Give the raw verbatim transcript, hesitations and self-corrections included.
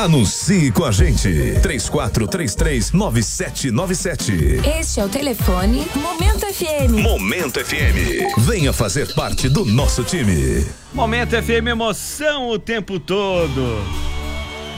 Anuncie com a gente. três quatro três três nove sete nove sete. Este é o telefone Momento F M. Momento F M. Venha fazer parte do nosso time. Momento F M, emoção o tempo todo.